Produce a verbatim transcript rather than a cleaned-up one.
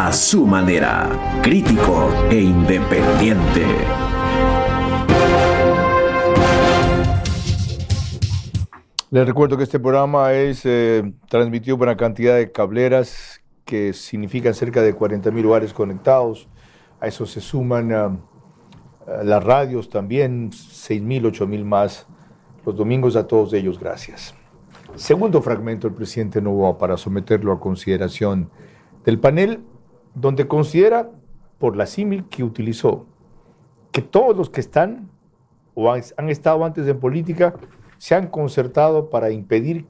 a su manera, crítico e independiente. Les recuerdo que este programa es eh, transmitido por una cantidad de cableras que significan cerca de cuarenta mil hogares conectados. A eso se suman uh, las radios también, seis mil, ocho mil más los domingos. A todos ellos, gracias. Segundo fragmento del presidente Noboa para someterlo a consideración del panel, donde considera, por la símil que utilizó, que todos los que están o han, han estado antes en política se han concertado para impedir